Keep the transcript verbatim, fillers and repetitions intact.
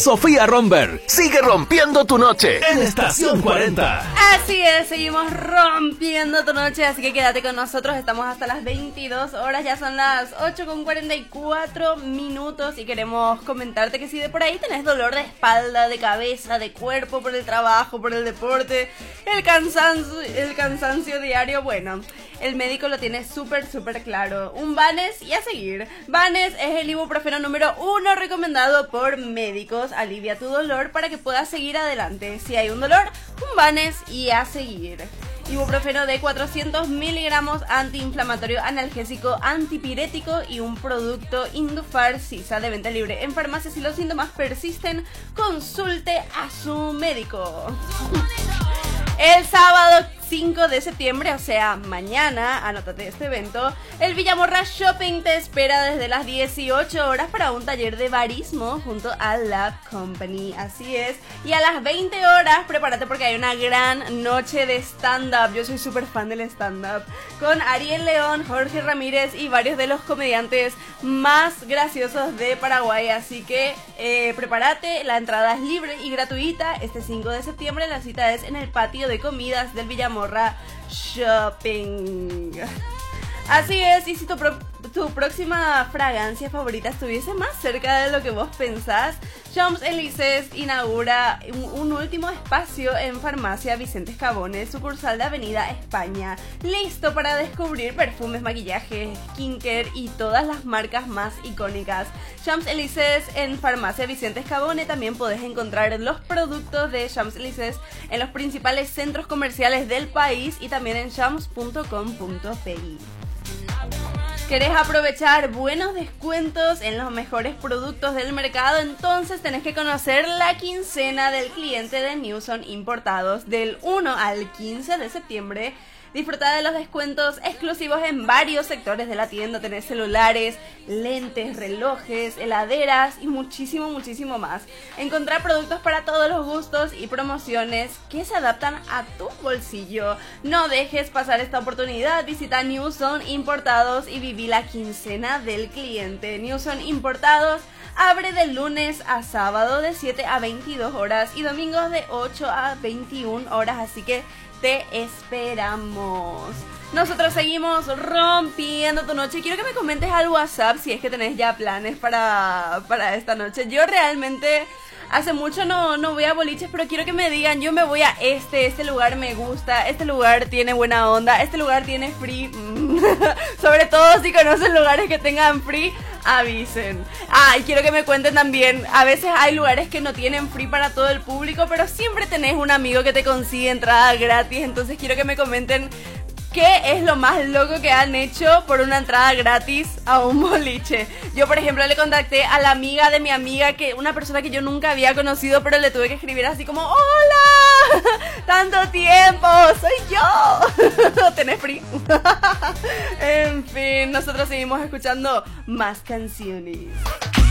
Sofía Romberg sigue rompiendo tu noche en Estación cuarenta. Así es, seguimos rompiendo tu noche, así que quédate con nosotros. Estamos hasta las veintidós horas, ya son las ocho con cuarenta y cuatro minutos y queremos comentarte que si de por ahí tenés dolor de espalda, de cabeza, de cuerpo por el trabajo, por el deporte, el cansancio, el cansancio diario, bueno, el médico lo tiene súper, súper claro. Un Vanes y a seguir. Vanes es el ibuprofeno número uno recomendado por médicos. Alivia tu dolor para que puedas seguir adelante. Si hay un dolor, un Vanes y a seguir. Ibuprofeno de cuatrocientos miligramos, antiinflamatorio, analgésico, antipirético y un producto Indufar Sisa de venta libre en farmacias. Si los síntomas persisten, consulte a su médico. El sábado cinco de septiembre, o sea, mañana, anótate este evento, el Villamorra Shopping te espera desde las dieciocho horas para un taller de barismo junto a Lab Company, así es, y a las veinte horas, prepárate porque hay una gran noche de stand-up, yo soy súper fan del stand-up, con Ariel León, Jorge Ramírez y varios de los comediantes más graciosos de Paraguay, así que eh, prepárate, la entrada es libre y gratuita, este cinco de septiembre la cita es en el patio de comidas del Villamorra Shopping. Así es, y si tu, pro- tu próxima fragancia favorita estuviese más cerca de lo que vos pensás, Champs-Élysées inaugura un, un último espacio en Farmacia Vicente Escabone, sucursal de Avenida España, listo para descubrir perfumes, maquillaje, skincare y todas las marcas más icónicas. Champs-Élysées en Farmacia Vicente Escabone. También podés encontrar los productos de Champs-Élysées en los principales centros comerciales del país y también en champs punto com punto pi. ¿Querés aprovechar buenos descuentos en los mejores productos del mercado? Entonces tenés que conocer la quincena del cliente de Newson Importados del uno al quince de septiembre. Disfruta de los descuentos exclusivos en varios sectores de la tienda. Tenés celulares, lentes, relojes, heladeras y muchísimo, muchísimo más. Encontrar productos para todos los gustos y promociones que se adaptan a tu bolsillo. No dejes pasar esta oportunidad. Visita Newson Importados y viví la quincena del cliente. Newson Importados abre de lunes a sábado de siete a veintidós horas y domingos de ocho a veintiuna horas. Así que te esperamos. Nosotros seguimos rompiendo tu noche. Quiero que me comentes al WhatsApp si es que tenés ya planes para, para esta noche. Yo realmente hace mucho no, no voy a boliches, pero quiero que me digan, yo me voy a este, este lugar me gusta, este lugar tiene buena onda, este lugar tiene free. Sobre todo si conocen lugares que tengan free, avisen. Ah, y quiero que me cuenten también, a veces hay lugares que no tienen free para todo el público, pero siempre tenés un amigo que te consigue entrada gratis, entonces quiero que me comenten ¿qué es lo más loco que han hecho por una entrada gratis a un boliche? Yo, por ejemplo, le contacté a la amiga de mi amiga, que una persona que yo nunca había conocido, pero le tuve que escribir así como ¡hola! ¡Tanto tiempo! ¡Soy yo! ¿Tenés free? En fin, nosotros seguimos escuchando más canciones.